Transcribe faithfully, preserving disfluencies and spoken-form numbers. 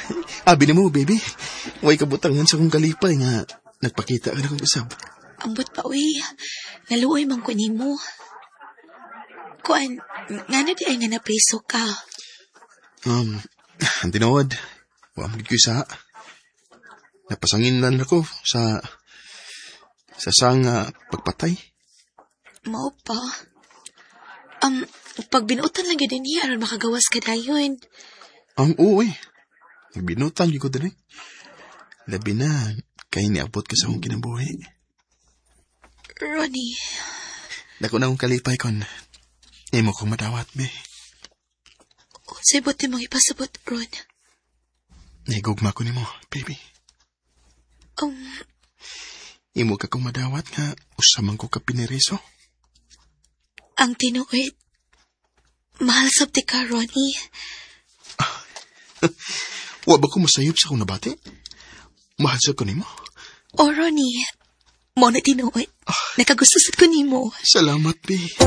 Abi na mo, baby. Huwag kabutangan sa kong kalipay nga nagpakita ka na kong usab. Ambot pa, uy. Naluoy man ko nimo. Kuan, nga na di ay nga napriso ka. Um, ang tinawad. Huwag mo ko sa... Napasangin lang ako sa... Sa sang uh, pagpatay. Mao pa. Um, pag binutan lang yun niya, aron makagawas ka dayon. Um, oo eh. Nagbinutan ko din eh. Labi na, kaya niabot ka sa akong kinabuhi. Ronnie. Dako na akong kalipay kon. Imo kong madawat, be. Unsay buti mong ipasabot, Ron? Nahigugma ko ni mo, baby. Um... Imo ka kong madawat nga usamang ko ka piniriso. Ang tinuwid. Mahal sabti ka, Ronnie. Wa ba ko masayop sa kong nabati? Mahal sa ko ni mo. O, Ronnie. Mo na tinuwid. Nakagusto sa ko ni mo. Salamat, be.